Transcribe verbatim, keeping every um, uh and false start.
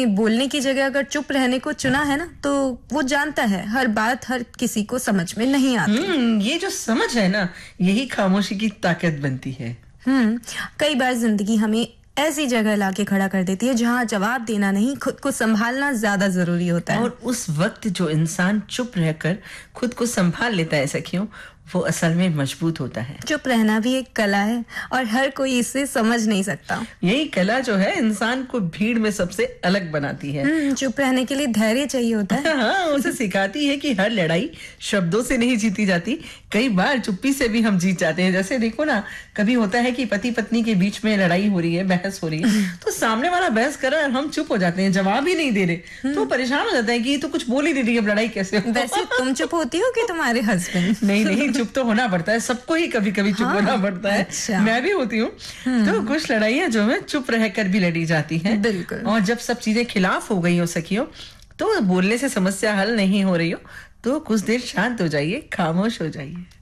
उसने बोलने की जगह अगर चुप रहने को चुना है ना, तो वो जानता है हर बात हर किसी को समझ में नहीं आती। हम्म ये जो समझ है ना, यही खामोशी की ताकत बनती है। हम्म कई बार जिंदगी हमें ऐसी जगह लाके खड़ा कर देती है जहाँ जवाब देना नहीं, खुद को संभालना ज्यादा जरूरी होता है। और उस वक्त जो इंसान चुप रहकर खुद को संभाल लेता है सखियों, वो असल में मजबूत होता है। चुप रहना भी एक कला है और हर कोई इसे समझ नहीं सकता। यही कला जो है इंसान को भीड़ में सबसे अलग बनाती है। चुप रहने के लिए धैर्य चाहिए होता है। हाँ, उसे सिखाती है कि हर लड़ाई शब्दों से नहीं जीती जाती, कई बार चुप्पी से भी हम जीत जाते हैं। जैसे देखो ना, कभी होता है कि पति पत्नी के बीच में लड़ाई हो रही है, बहस हो रही है, तो सामने वाला बहस कर रहा है और हम चुप हो जाते हैं, जवाब ही नहीं दे रहे, तो परेशान हो जाता है कि ये तो कुछ बोल ही नहीं रही, अब लड़ाई कैसे हो। वैसे तुम चुप होती हो कि तुम्हारे हस्बैंड? नहीं नहीं, चुप तो होना पड़ता है, सबको ही कभी कभी चुप हाँ, होना पड़ता है। अच्छा। मैं भी होती हूँ। तो कुछ लड़ाइयाँ जो है चुप रहकर भी लड़ी जाती हैं। बिल्कुल। और जब सब चीजें खिलाफ हो गई हो सखियों, तो बोलने से समस्या हल नहीं हो रही हो, तो कुछ देर शांत हो जाइए, खामोश हो जाइए।